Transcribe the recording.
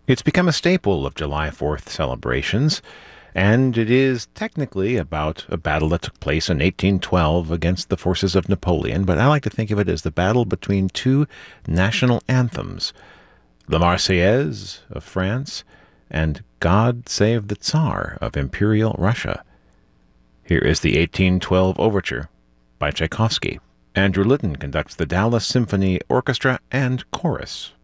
It's become a staple of July 4th celebrations, and it is technically about a battle that took place in 1812 against the forces of Napoleon, but I like to think of it as the battle between two national anthems, the Marseillaise of France and God Save the Tsar of Imperial Russia. Here is the 1812 Overture by Tchaikovsky. Andrew Litton conducts the Dallas Symphony Orchestra and Chorus.